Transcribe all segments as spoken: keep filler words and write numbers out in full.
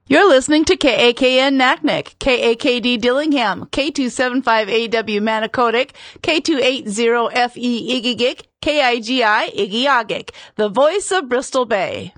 You're listening to K A K N Naknek, K A K D Dillingham, K two seventy-five A W Manicodic, K two eighty F E Igigik, K I G I Igiagik, the voice of Bristol Bay.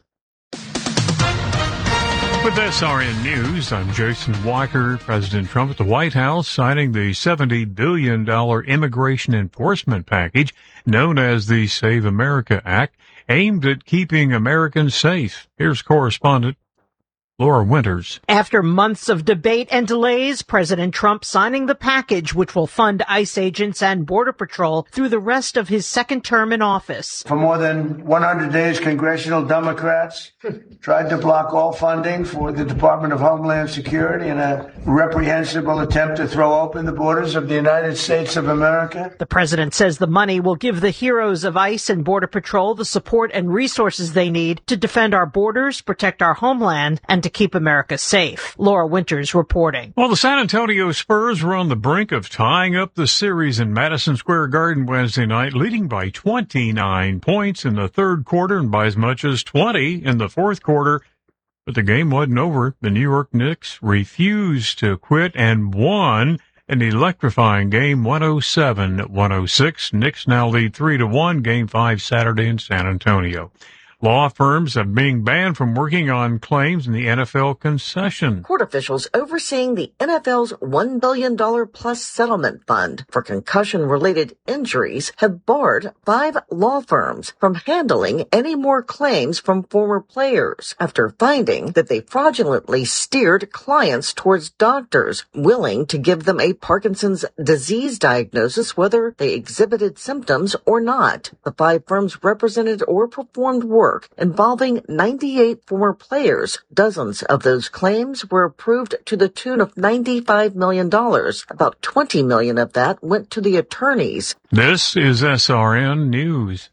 With S R N News, I'm Jason Walker. President Trump at the White House signing the seventy billion dollars immigration enforcement package known as the Save America Act, aimed at keeping Americans safe. Here's correspondent Laura Winters. After months of debate and delays, President Trump signing the package which will fund ICE agents and Border Patrol through the rest of his second term in office. For more than one hundred days, congressional Democrats tried to block all funding for the Department of Homeland Security in a reprehensible attempt to throw open the borders of the United States of America. The president says the money will give the heroes of ICE and Border Patrol the support and resources they need to defend our borders, protect our homeland, and to keep America safe. Laura Winters reporting. Well, the San Antonio Spurs were on the brink of tying up the series in Madison Square Garden Wednesday night, leading by twenty-nine points in the third quarter and by as much as twenty in the fourth quarter. But the game wasn't over. The New York Knicks refused to quit and won an electrifying game, one oh seven to one oh six. Knicks now lead three to one, game five Saturday in San Antonio. Law firms are being banned from working on claims in the N F L concession. Court officials overseeing the N F L's one billion dollars plus settlement fund for concussion-related injuries have barred five law firms from handling any more claims from former players after finding that they fraudulently steered clients towards doctors willing to give them a Parkinson's disease diagnosis whether they exhibited symptoms or not. The five firms represented or performed work involving ninety-eight former players. Dozens of those claims were approved to the tune of ninety-five million dollars. About twenty million dollars of that went to the attorneys. This is S R N News.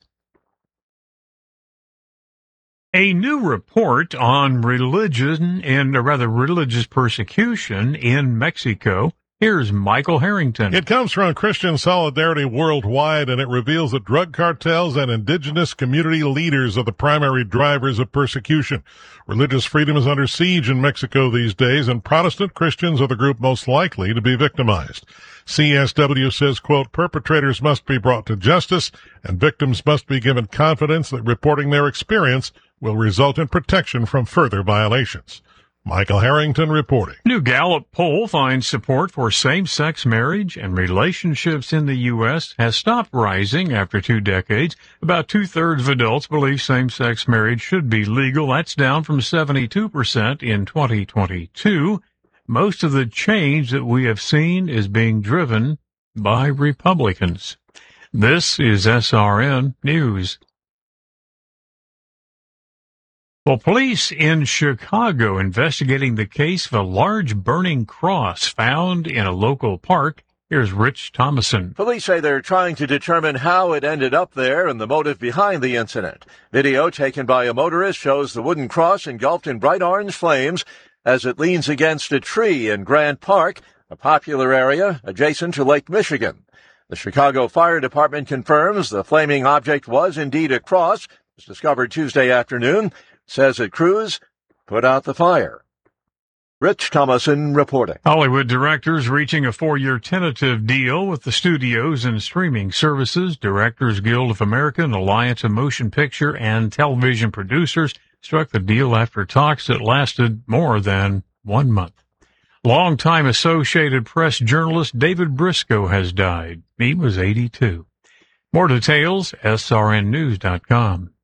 A new report on religion and, or rather, religious persecution in Mexico. Here's Michael Harrington. It comes from Christian Solidarity Worldwide, and it reveals that drug cartels and indigenous community leaders are the primary drivers of persecution. Religious freedom is under siege in Mexico these days, and Protestant Christians are the group most likely to be victimized. C S W says, quote, perpetrators must be brought to justice, and victims must be given confidence that reporting their experience will result in protection from further violations. Michael Harrington reporting. New Gallup poll finds support for same-sex marriage and relationships in the U S has stopped rising after two decades. About two-thirds of adults believe same-sex marriage should be legal. That's down from seventy-two percent in twenty twenty-two. Most of the change that we have seen is being driven by Republicans. This is S R N News. Well, police in Chicago investigating the case of a large burning cross found in a local park. Here's Rich Thomason. Police say they're trying to determine how it ended up there and the motive behind the incident. Video taken by a motorist shows the wooden cross engulfed in bright orange flames as it leans against a tree in Grant Park, a popular area adjacent to Lake Michigan. The Chicago Fire Department confirms the flaming object was indeed a cross. It was discovered Tuesday afternoon. Says that crews put out the fire. Rich Thomason reporting. Hollywood directors reaching a four-year tentative deal with the studios and streaming services. Directors Guild of America and Alliance of Motion Picture and Television Producers struck the deal after talks that lasted more than one month. Longtime Associated Press journalist David Briscoe has died. He was eighty-two. More details, S R N news dot com.